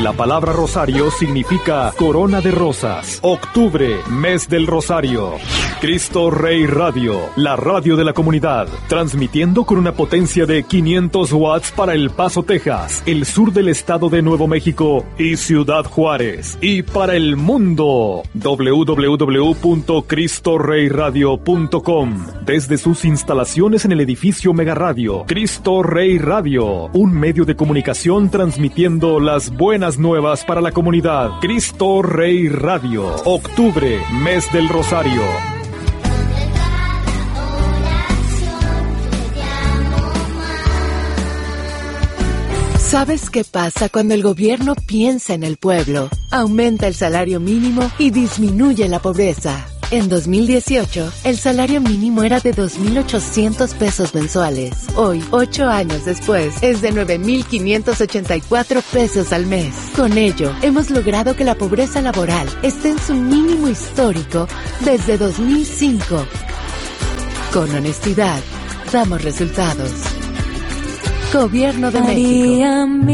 La palabra rosario significa corona de rosas. Octubre, mes del rosario. Cristo Rey Radio, la radio de la comunidad, transmitiendo con una potencia de 500 watts para El Paso, Texas, el sur del estado de Nuevo México y Ciudad Juárez. Y para el mundo, www.cristoreyradio.com, desde sus instalaciones en el edificio Mega Radio. Cristo Rey Radio, un medio de comunicación transmitiendo las buenas nuevas para la comunidad. Cristo Rey Radio, octubre, mes del rosario. ¿Sabes qué pasa cuando el gobierno piensa en el pueblo? Aumenta el salario mínimo y disminuye la pobreza. En 2018, el salario mínimo era de 2,800 pesos mensuales. Hoy, 8 años después, es de 9,584 pesos al mes. Con ello, hemos logrado que la pobreza laboral esté en su mínimo histórico desde 2005. Con honestidad, damos resultados. Gobierno de María, México.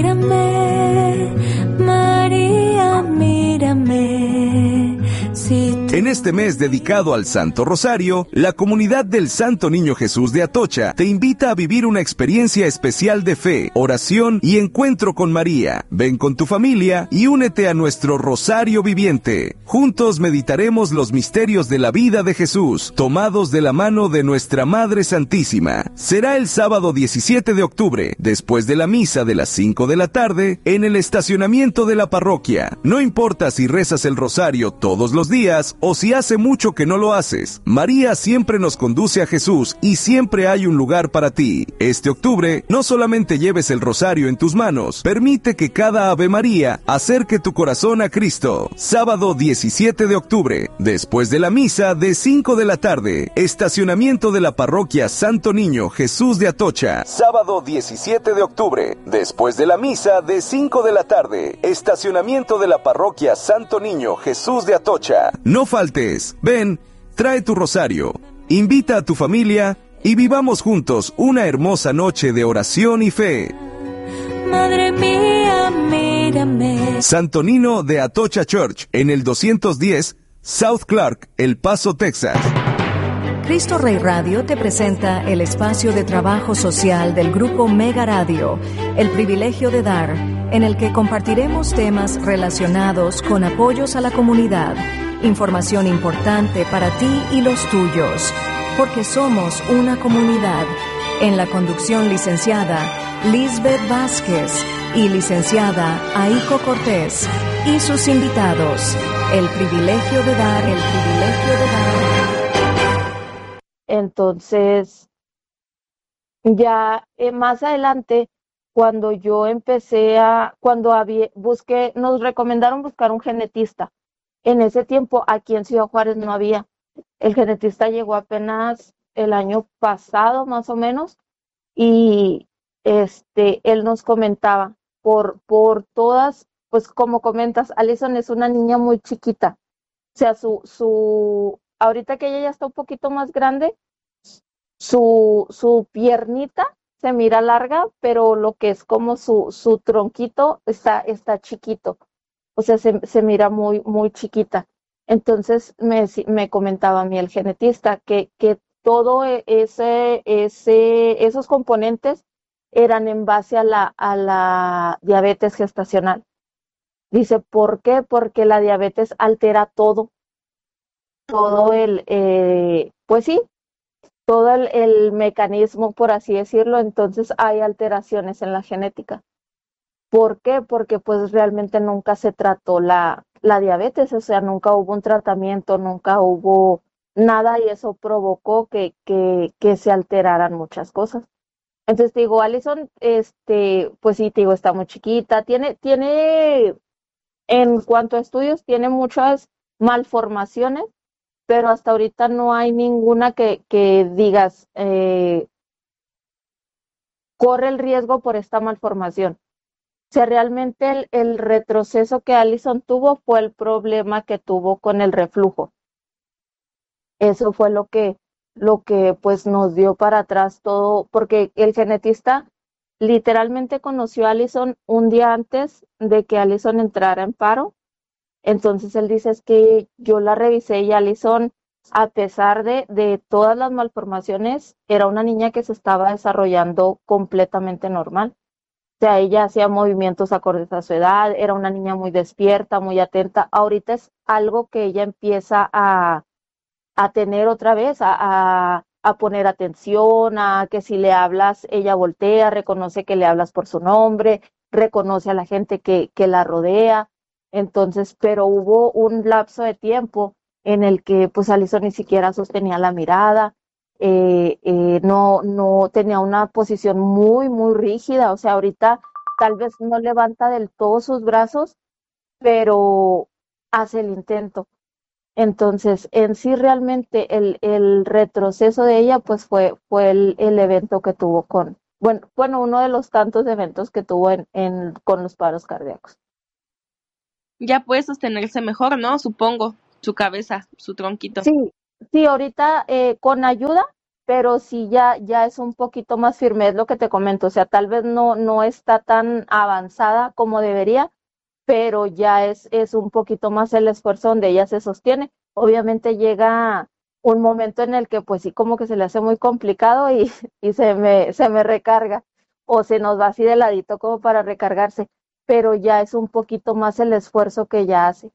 María, mírame. En este mes dedicado al Santo Rosario, la comunidad del Santo Niño Jesús de Atocha te invita a vivir una experiencia especial de fe, oración y encuentro con María. Ven con tu familia y únete a nuestro Rosario Viviente. Juntos meditaremos los misterios de la vida de Jesús, tomados de la mano de nuestra Madre Santísima. Será el sábado 17 de octubre, después de la misa de las 5 de la tarde, en el estacionamiento de la parroquia. No importa si rezas el rosario todos los días o si hace mucho que no lo haces, María siempre nos conduce a Jesús y siempre hay un lugar para ti. Este octubre, no solamente lleves el rosario en tus manos, permite que cada Ave María acerque tu corazón a Cristo. Sábado 17 de octubre, después de la misa de 5 de la tarde, estacionamiento de la parroquia Santo Niño Jesús de Atocha. Sábado 17 de octubre, después de la misa de 5 de la tarde, estacionamiento de la parroquia Santo Niño Jesús de Atocha. No faltes, ven, trae tu rosario, invita a tu familia y vivamos juntos una hermosa noche de oración y fe. Madre mía, mírame. Santo Nino de Atocha Church, en el 210 South Clark, El Paso, Texas. Cristo Rey Radio te presenta el espacio de trabajo social del grupo Mega Radio, El Privilegio de Dar, en el que compartiremos temas relacionados con apoyos a la comunidad, información importante para ti y los tuyos, porque somos una comunidad. En la conducción licenciada Lisbeth Vázquez y licenciada Aiko Cortés y sus invitados. El privilegio de dar, el privilegio de dar. Entonces, ya más adelante, cuando yo empecé nos recomendaron buscar un genetista. En ese tiempo, aquí en Ciudad Juárez no había. El genetista llegó apenas el año pasado, más o menos, y él nos comentaba por todas, pues como comentas, Alison es una niña muy chiquita. O sea, ahorita que ella ya está un poquito más grande, su piernita se mira larga, pero lo que es como su tronquito está chiquito. O sea, se mira muy, muy chiquita. Entonces me comentaba a mí el genetista que todo esos componentes eran en base a la diabetes gestacional. Dice, ¿por qué? Porque la diabetes altera todo pues sí, todo el mecanismo, por así decirlo. Entonces hay alteraciones en la genética. ¿Por qué? Porque pues realmente nunca se trató la diabetes, o sea, nunca hubo un tratamiento, nunca hubo nada, y eso provocó que se alteraran muchas cosas. Entonces te digo, Alison, pues sí, te digo, está muy chiquita, tiene, en cuanto a estudios, tiene muchas malformaciones, pero hasta ahorita no hay ninguna que digas, corre el riesgo por esta malformación. O sea, realmente el retroceso que Alison tuvo fue el problema que tuvo con el reflujo. Eso fue lo que pues nos dio para atrás todo, porque el genetista literalmente conoció a Alison un día antes de que Alison entrara en paro. Entonces él dice, es que yo la revisé y Alison, a pesar de todas las malformaciones, era una niña que se estaba desarrollando completamente normal. O sea, ella hacía movimientos acordes a su edad, era una niña muy despierta, muy atenta. Ahorita es algo que ella empieza a tener otra vez, a poner atención, a que si le hablas, ella voltea, reconoce que le hablas por su nombre, reconoce a la gente que la rodea. Entonces, pero hubo un lapso de tiempo en el que pues Alison ni siquiera sostenía la mirada, no tenía una posición muy, muy rígida. O sea, ahorita tal vez no levanta del todo sus brazos, pero hace el intento. Entonces, en sí realmente el retroceso de ella pues fue el evento que tuvo bueno, uno de los tantos eventos que tuvo con los paros cardíacos. Ya puede sostenerse mejor, ¿no? Supongo, su cabeza, su tronquito. Sí, sí, ahorita con ayuda, pero sí ya es un poquito más firme, es lo que te comento. O sea, tal vez no está tan avanzada como debería, pero ya es un poquito más el esfuerzo donde ella se sostiene. Obviamente llega un momento en el que pues sí como que se le hace muy complicado y se me recarga o se nos va así de ladito como para recargarse, pero ya es un poquito más el esfuerzo que ella hace.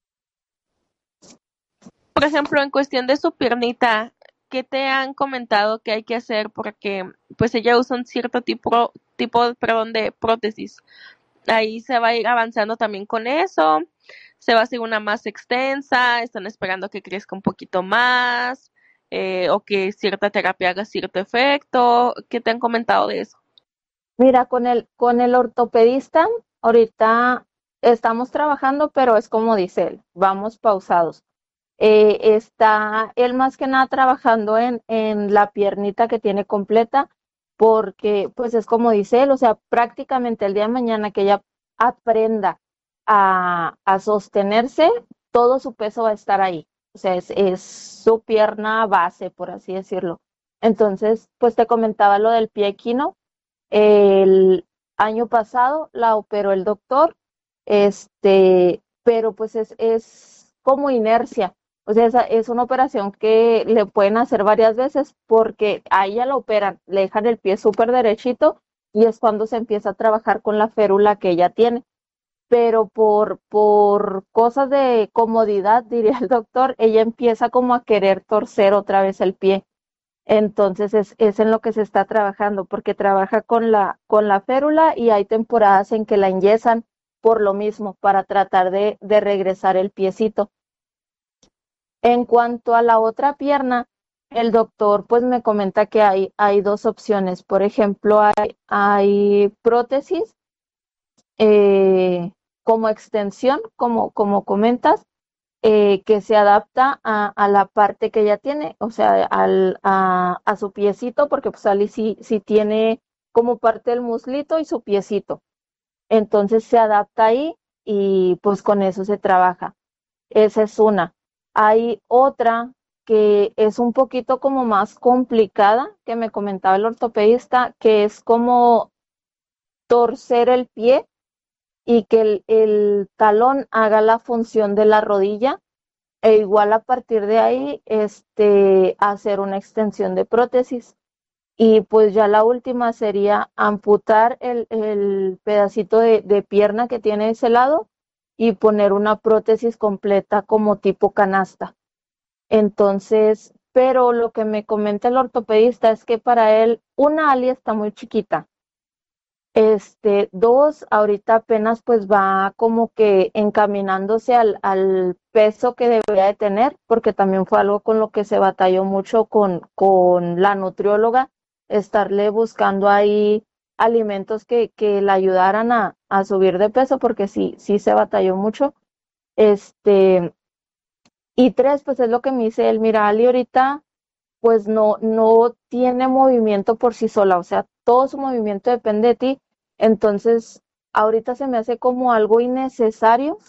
Por ejemplo, en cuestión de su piernita, ¿qué te han comentado que hay que hacer? Porque pues ella usa un cierto perdón, de prótesis. Ahí se va a ir avanzando también con eso, se va a hacer una más extensa, están esperando que crezca un poquito más, o que cierta terapia haga cierto efecto. ¿Qué te han comentado de eso? Mira, con el ortopedista, ahorita estamos trabajando, pero es como dice él, vamos pausados. Está él más que nada trabajando en la piernita que tiene completa, porque pues es como dice él, o sea, prácticamente el día de mañana que ella aprenda a sostenerse, todo su peso va a estar ahí. O sea, es su pierna base, por así decirlo. Entonces, pues te comentaba lo del pie equino. El año pasado la operó el doctor, pero pues es como inercia. O sea, es una operación que le pueden hacer varias veces porque a ella la operan, le dejan el pie súper derechito y es cuando se empieza a trabajar con la férula que ella tiene. Pero por cosas de comodidad, diría el doctor, ella empieza como a querer torcer otra vez el pie. Entonces es en lo que se está trabajando, porque trabaja con la férula y hay temporadas en que la enyesan por lo mismo, para tratar de regresar el piecito. En cuanto a la otra pierna, el doctor pues me comenta que hay dos opciones. Por ejemplo, hay prótesis como extensión, como comentas, que se adapta a la parte que ella tiene, o sea, a su piecito, porque pues Ali sí tiene como parte del muslito y su piecito. Entonces se adapta ahí y pues con eso se trabaja. Esa es una. Hay otra que es un poquito como más complicada, que me comentaba el ortopedista, que es como torcer el pie y que el talón haga la función de la rodilla e igual a partir de ahí hacer una extensión de prótesis. Y pues ya la última sería amputar el pedacito de pierna que tiene ese lado y poner una prótesis completa como tipo canasta. Entonces, pero lo que me comenta el ortopedista es que para él una Ali está muy chiquita. Dos, ahorita apenas pues va como que encaminándose al peso que debería de tener, porque también fue algo con lo que se batalló mucho con la nutrióloga, estarle buscando ahí alimentos que la ayudaran a subir de peso, porque sí se batalló mucho. Y tres, pues es lo que me dice él, mira, Ali ahorita pues no tiene movimiento por sí sola, o sea, todo su movimiento depende de ti. Entonces, ahorita se me hace como algo innecesario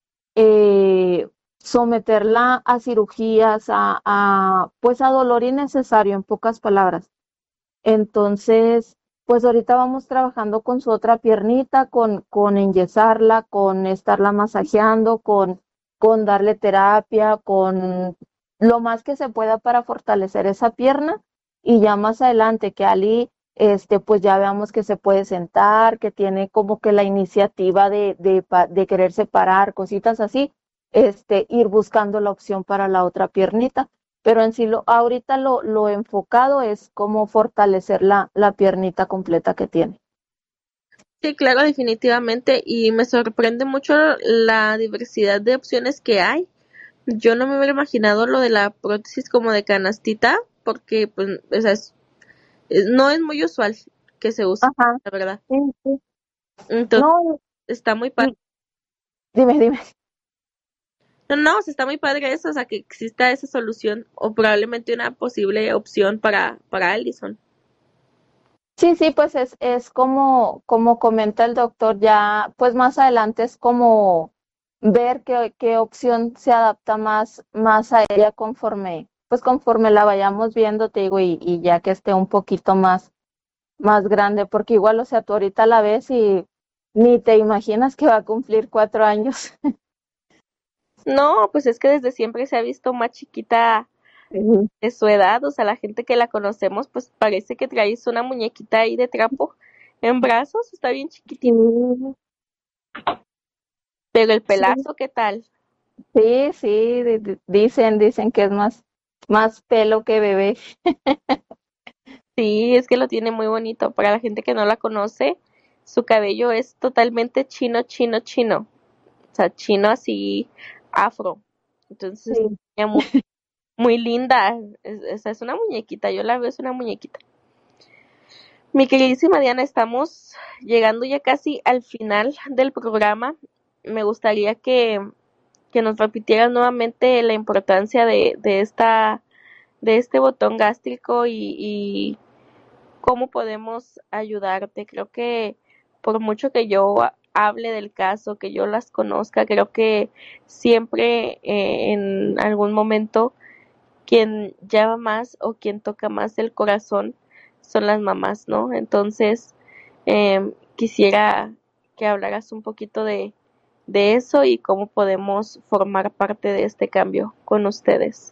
someterla a cirugías, pues a dolor innecesario, en pocas palabras. Entonces, pues ahorita vamos trabajando con su otra piernita, con enyesarla, con estarla masajeando, con darle terapia, con lo más que se pueda para fortalecer esa pierna y ya más adelante que Ali, pues ya veamos que se puede sentar, que tiene como que la iniciativa de quererse parar, cositas así, ir buscando la opción para la otra piernita. Pero en sí, ahorita lo enfocado es cómo fortalecer la piernita completa que tiene. Sí, claro, definitivamente. Y me sorprende mucho la diversidad de opciones que hay. Yo no me hubiera imaginado lo de la prótesis como de canastita, porque pues, o sea, no es muy usual que se use, Ajá, la verdad. sí, sí. Entonces, No, está muy padre. dime. No, o sea, está muy padre eso, o sea, que exista esa solución o probablemente una posible opción para Allison. Sí, pues es como comenta el doctor, ya, pues más adelante es como ver qué opción se adapta más a ella conforme la vayamos viendo, te digo, y ya que esté un poquito más grande, porque igual, o sea, tú ahorita la ves y ni te imaginas que va a cumplir 4 años. No, pues es que desde siempre se ha visto más chiquita Ujú. de su edad, o sea, la gente que la conocemos, pues parece que traes una muñequita ahí de trapo en brazos, está bien chiquitita, Sí, pero el sí, pelazo, ¿qué tal? sí, dicen que es más pelo que bebé. Sí, es que lo tiene muy bonito. Para la gente que no la conoce, su cabello es totalmente chino, chino, chino. O sea, chino así, afro. Entonces es Sí. una niña muy, muy linda. Es una muñequita, yo la veo, es una muñequita. Mi queridísima Diana, estamos llegando ya casi al final del programa. Me gustaría que nos repitieras nuevamente la importancia de este botón gástrico y cómo podemos ayudarte. Creo que por mucho que yo hable del caso, que yo las conozca, creo que siempre en algún momento quien llama más o quien toca más el corazón son las mamás, ¿no? Entonces, quisiera que hablaras un poquito de eso y cómo podemos formar parte de este cambio con ustedes.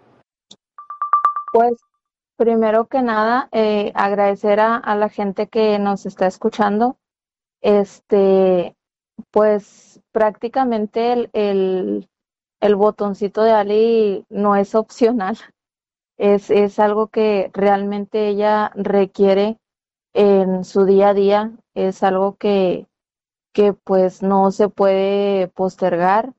Pues primero que nada, agradecer a la gente que nos está escuchando. Este, pues prácticamente el botoncito de Ali no es opcional, es algo que realmente ella requiere en su día a día, es algo que pues no se puede postergar,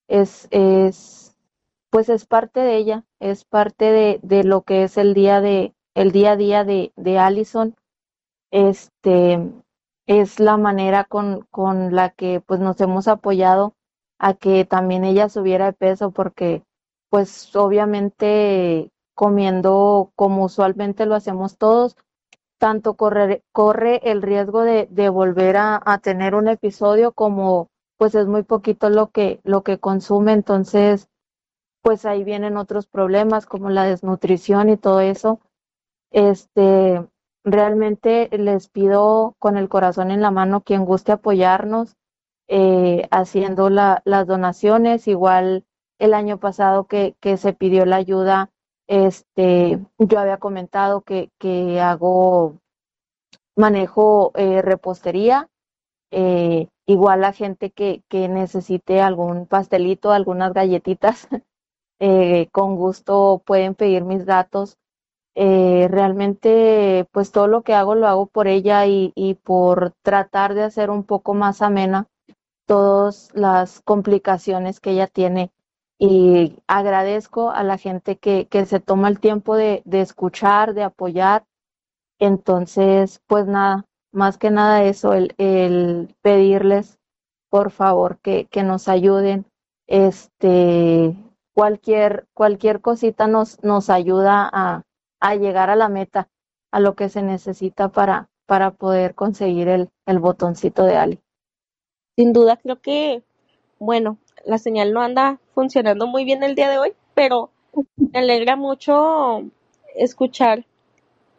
pues es parte de ella, es parte de lo que es el día a día de Allison. Este es la manera con la que pues nos hemos apoyado a que también ella subiera de peso, porque pues obviamente comiendo como usualmente lo hacemos todos, tanto corre el riesgo de volver a tener un episodio, como pues es muy poquito lo que consume. Entonces pues ahí vienen otros problemas como la desnutrición y todo eso. Este, realmente les pido con el corazón en la mano quien guste apoyarnos, haciendo las donaciones. Igual el año pasado que se pidió la ayuda, yo había comentado que manejo repostería. Igual la gente que necesite algún pastelito, algunas galletitas, con gusto pueden pedir mis datos. Realmente, pues todo lo que hago lo hago por ella y por tratar de hacer un poco más amena todas las complicaciones que ella tiene. Y agradezco a la gente que se toma el tiempo de escuchar, de apoyar. Entonces, pues nada, más que nada eso, el pedirles por favor que nos ayuden. Este, cualquier cosita nos ayuda a llegar a la meta, a lo que se necesita para poder conseguir el botoncito de Ali. Sin duda, creo que, bueno, la señal no anda funcionando muy bien el día de hoy, pero me alegra mucho escuchar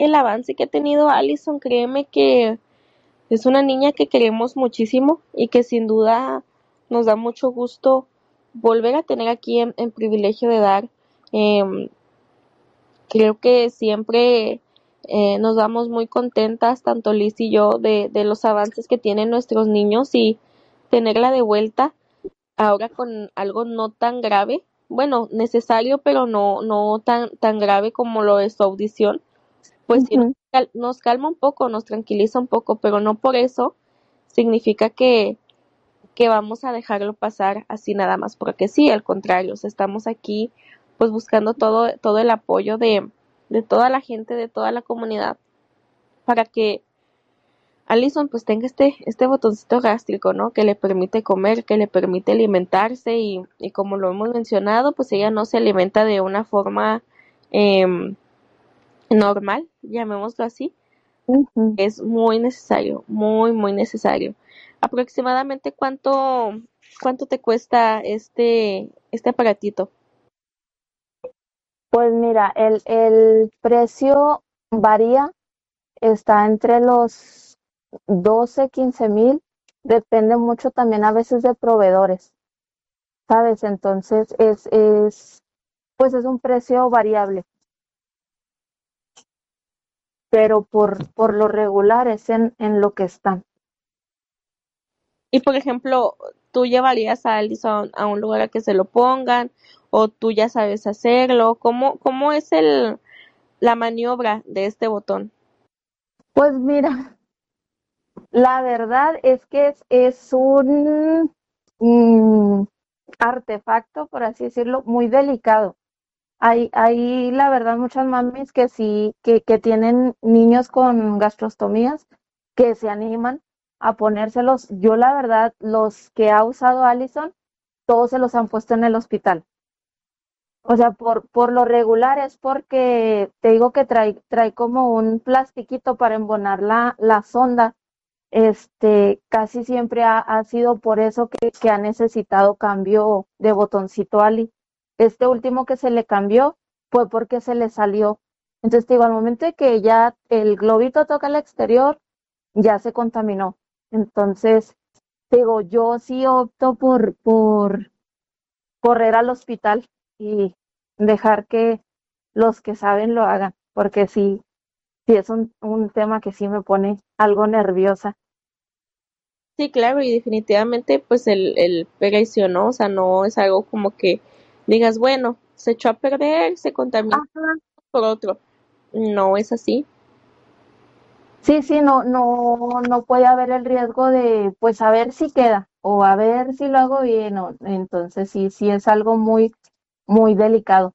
el avance que ha tenido Allison. Créeme que es una niña que queremos muchísimo y que sin duda nos da mucho gusto volver a tener aquí en Privilegio de Dar. Em, Creo que siempre nos vamos muy contentas, tanto Liz y yo, de los avances que tienen nuestros niños, y tenerla de vuelta ahora con algo no tan grave, bueno, necesario, pero no tan grave como lo es su audición, pues sí Ujú. nos calma un poco, nos tranquiliza un poco, pero no por eso significa que vamos a dejarlo pasar así nada más, porque sí, al contrario, o sea, estamos aquí pues buscando todo el apoyo de toda la gente, de toda la comunidad, para que Allison pues tenga este botoncito gástrico, ¿no? Que le permite comer, que le permite alimentarse, y como lo hemos mencionado, pues ella no se alimenta de una forma em, normal, llamémoslo así. Ujú. Es muy necesario, muy, muy necesario. Aproximadamente cuánto te cuesta este aparatito. Pues mira, el precio varía, está entre los 12, 15 mil, depende mucho también a veces de proveedores, ¿sabes? Entonces pues es un precio variable, pero por lo regular es en lo que están. Y por ejemplo, ¿tú llevarías a Allison a un lugar a que se lo pongan, o tú ya sabes hacerlo? ¿Cómo es la maniobra de este botón? Pues mira, la verdad es que es un mm, artefacto, por así decirlo, muy delicado. Hay la verdad muchas mamis que sí, que tienen niños con gastrostomías, que se animan a ponérselos. Yo la verdad, los que ha usado Allison, todos se los han puesto en el hospital. O sea, por lo regular es porque te digo que trae como un plastiquito para embonar la sonda. Casi siempre ha sido por eso que ha necesitado cambio de botoncito Ali. Este último que se le cambió fue porque se le salió. Entonces, te digo, al momento de que ya el globito toca el exterior, ya se contaminó. Entonces, te digo, yo sí opto por correr al hospital y dejar que los que saben lo hagan, porque sí es un tema que sí me pone algo nerviosa. Sí, claro, y definitivamente pues el precio, ¿no? O sea, no es algo como que digas, bueno, se echó a perder, se contaminó Ajá. por otro. No es así. Sí, sí, no puede haber el riesgo de, pues, a ver si queda o a ver si lo hago bien. Entonces, sí es algo muy, muy delicado.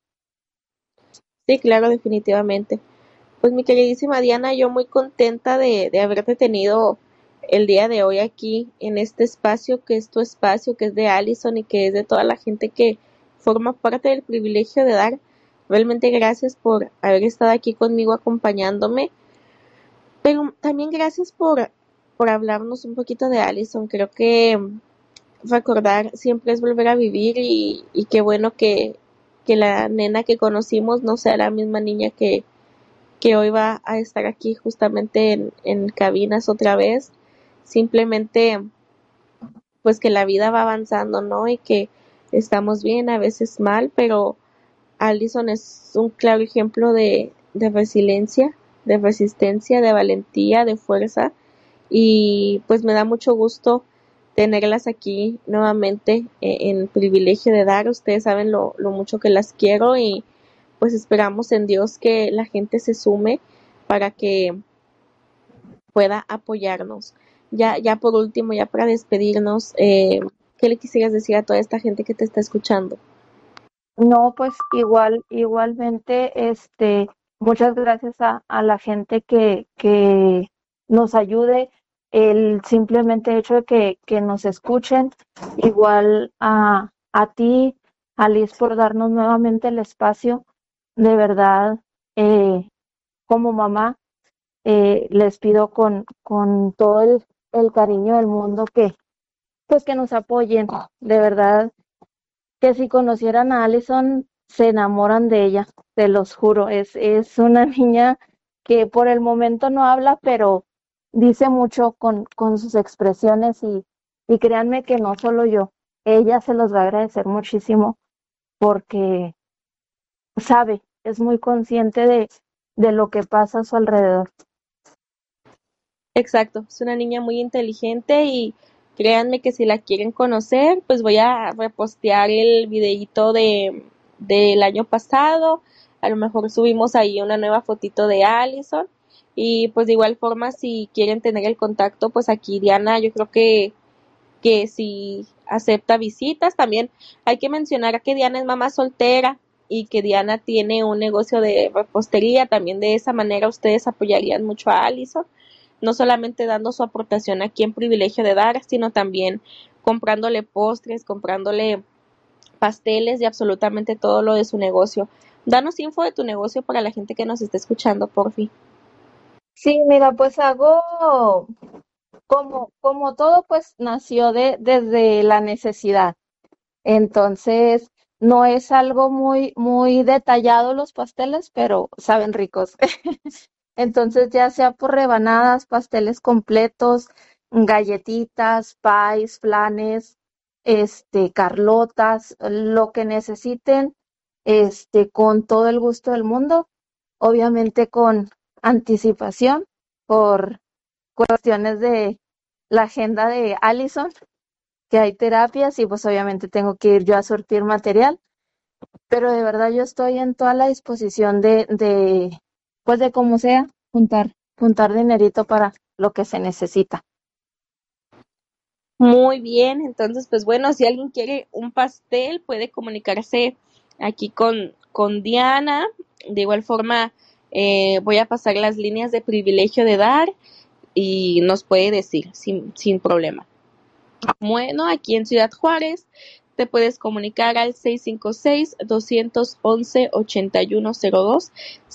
Sí, claro, definitivamente. Pues mi queridísima Diana, yo muy contenta de haberte tenido el día de hoy aquí en este espacio, que es tu espacio, que es de Allison y que es de toda la gente que forma parte del privilegio de dar. Realmente gracias por haber estado aquí conmigo acompañándome, pero también gracias por hablarnos un poquito de Allison. Creo que recordar siempre es volver a vivir, y qué bueno que la nena que conocimos no sea la misma niña que hoy va a estar aquí justamente en cabinas otra vez. Simplemente, pues que la vida va avanzando, ¿no? Y que estamos bien, a veces mal, pero Allison es un claro ejemplo de resiliencia, de resistencia, de valentía, de fuerza, y pues me da mucho gusto tenerlas aquí nuevamente en privilegio de dar. Ustedes saben lo mucho que las quiero, y pues esperamos en Dios que la gente se sume para que pueda apoyarnos. Ya por último, ya para despedirnos, ¿qué le quisieras decir a toda esta gente que te está escuchando? No, pues igualmente, muchas gracias a la gente que nos ayude, el simplemente hecho de que nos escuchen, igual a ti, Alice, por darnos nuevamente el espacio, de verdad, como mamá, les pido con todo el cariño del mundo pues que nos apoyen, de verdad que si conocieran a Allison se enamoran de ella, te los juro, es una niña que por el momento no habla, pero dice mucho con sus expresiones y créanme que no solo yo, ella se los va a agradecer muchísimo porque sabe, es muy consciente de lo que pasa a su alrededor. Exacto, es una niña muy inteligente y créanme que si la quieren conocer, pues voy a repostear el videíto del año pasado, a lo mejor subimos ahí una nueva fotito de Allison y pues de igual forma si quieren tener el contacto, pues aquí Diana yo creo que si acepta visitas. También hay que mencionar que Diana es mamá soltera y que Diana tiene un negocio de repostería. También de esa manera ustedes apoyarían mucho a Allison, no solamente dando su aportación aquí en Privilegio de Dar, sino también comprándole postres, comprándole pasteles y absolutamente todo lo de su negocio. Danos info de tu negocio para la gente que nos esté escuchando, porfi. Sí, mira, pues hago como todo, pues nació desde la necesidad. Entonces, no es algo muy detallado los pasteles, pero saben ricos. Entonces, ya sea por rebanadas, pasteles completos, galletitas, pies, flanes, carlotas, lo que necesiten, con todo el gusto del mundo, obviamente con anticipación por cuestiones de la agenda de Allison, que hay terapias y pues obviamente tengo que ir yo a surtir material, pero de verdad yo estoy en toda la disposición pues de como sea, juntar dinerito para lo que se necesita. Muy bien, entonces pues bueno, si alguien quiere un pastel puede comunicarse aquí con Diana. De igual forma voy a pasar las líneas de Privilegio de Dar y nos puede decir sin problema. Bueno, aquí en Ciudad Juárez te puedes comunicar al 656-211-8102,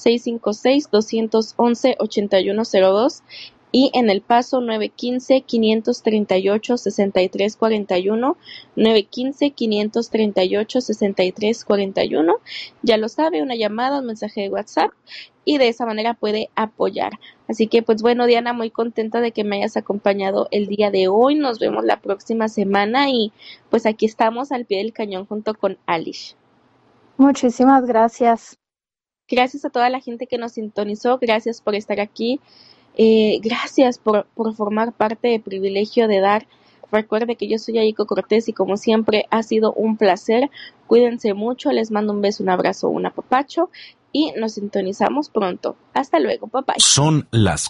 656-211-8102 y en El Paso 915-538-6341, 915-538-6341. Ya lo sabe, una llamada, un mensaje de WhatsApp y de esa manera puede apoyar. Así que pues bueno, Diana, muy contenta de que me hayas acompañado el día de hoy. Nos vemos la próxima semana y pues aquí estamos al pie del cañón junto con Alish. Muchísimas gracias. Gracias a toda la gente que nos sintonizó, gracias por estar aquí, gracias por formar parte de Privilegio de Dar. Recuerde que yo soy Aiko Cortés y como siempre ha sido un placer. Cuídense mucho, les mando un beso, un abrazo, un apapacho y nos sintonizamos pronto. Hasta luego, papá. Son las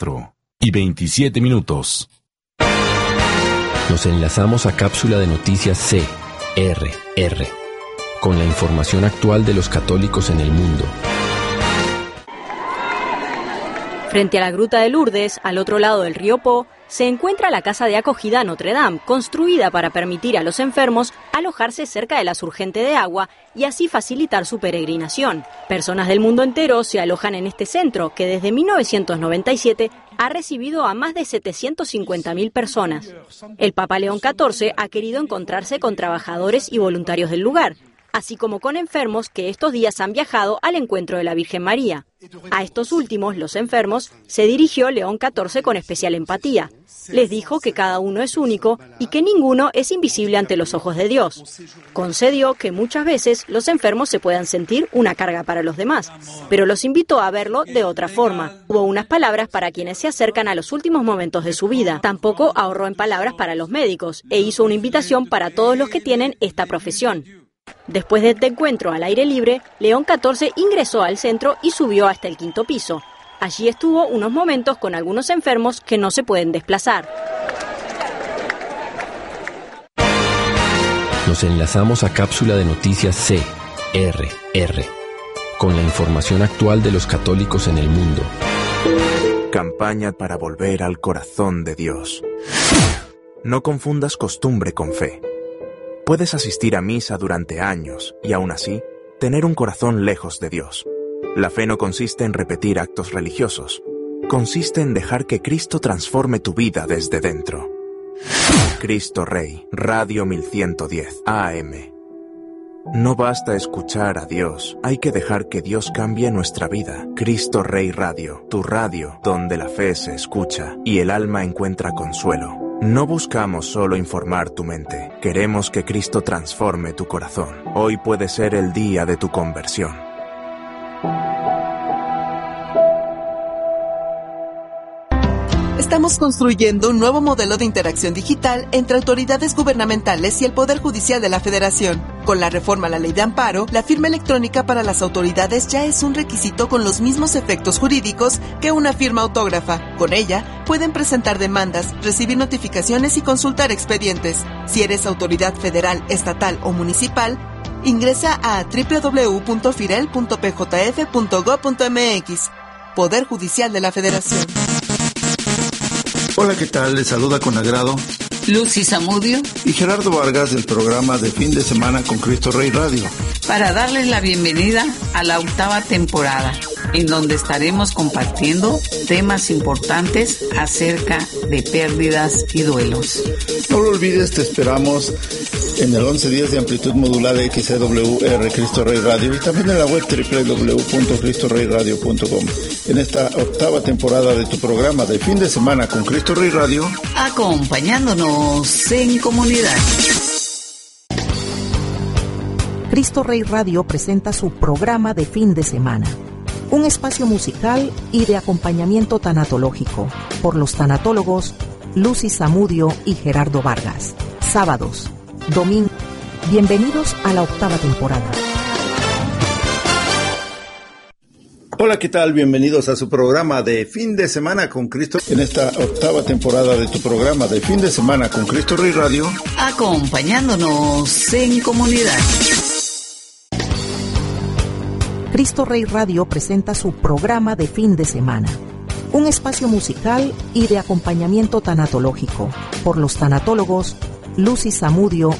4:27. Nos enlazamos a cápsula de noticias CRR, con la información actual de los católicos en el mundo. Frente a la Gruta de Lourdes, al otro lado del río Po, se encuentra la casa de acogida Notre Dame, construida para permitir a los enfermos alojarse cerca de la surgente de agua y así facilitar su peregrinación. Personas del mundo entero se alojan en este centro, que desde 1997 ha recibido a más de 750.000 personas. El Papa León XIV ha querido encontrarse con trabajadores y voluntarios del lugar, así como con enfermos que estos días han viajado al encuentro de la Virgen María. A estos últimos, los enfermos, se dirigió León XIV con especial empatía. Les dijo que cada uno es único y que ninguno es invisible ante los ojos de Dios. Concedió que muchas veces los enfermos se puedan sentir una carga para los demás, pero los invitó a verlo de otra forma. Hubo unas palabras para quienes se acercan a los últimos momentos de su vida. Tampoco ahorró en palabras para los médicos e hizo una invitación para todos los que tienen esta profesión. Después de este encuentro al aire libre, León XIV ingresó al centro y subió hasta el 5º piso. Allí estuvo unos momentos con algunos enfermos que no se pueden desplazar. Nos enlazamos a cápsula de noticias CRR, con la información actual de los católicos en el mundo. Campaña para volver al corazón de Dios. No confundas costumbre con fe. Puedes asistir a misa durante años y aún así tener un corazón lejos de Dios. La fe no consiste en repetir actos religiosos. Consiste en dejar que Cristo transforme tu vida desde dentro. Cristo Rey, Radio 1110 AM. No basta escuchar a Dios, hay que dejar que Dios cambie nuestra vida. Cristo Rey Radio, tu radio, donde la fe se escucha y el alma encuentra consuelo. No buscamos solo informar tu mente, queremos que Cristo transforme tu corazón. Hoy puede ser el día de tu conversión. Estamos construyendo un nuevo modelo de interacción digital entre autoridades gubernamentales y el Poder Judicial de la Federación. Con la reforma a la Ley de Amparo, la firma electrónica para las autoridades ya es un requisito con los mismos efectos jurídicos que una firma autógrafa. Con ella, pueden presentar demandas, recibir notificaciones y consultar expedientes. Si eres autoridad federal, estatal o municipal, ingresa a www.firel.pjf.gov.mx. Poder Judicial de la Federación. Hola, ¿qué tal? Les saluda con agrado Lucy Zamudio y Gerardo Vargas del programa de Fin de Semana con Cristo Rey Radio, para darles la bienvenida a la 8ª temporada, en donde estaremos compartiendo temas importantes acerca de pérdidas y duelos. No lo olvides, te esperamos en el 11 días de amplitud modulada XCWR Cristo Rey Radio y también en la web www.cristoreyradio.com. En esta 8ª temporada de tu programa de Fin de Semana con Cristo Rey Radio, acompañándonos en comunidad. Cristo Rey Radio presenta su programa de fin de semana, un espacio musical y de acompañamiento tanatológico por los tanatólogos Lucy Zamudio y Gerardo Vargas. Sábados, domingo. Bienvenidos a la 8ª temporada. Hola, ¿qué tal? Bienvenidos a su programa de Fin de Semana con Cristo. En esta 8ª temporada de tu programa de Fin de Semana con Cristo Rey Radio, acompañándonos en comunidad. Cristo Rey Radio presenta su programa de fin de semana, un espacio musical y de acompañamiento tanatológico por los tanatólogos Lucy Zamudio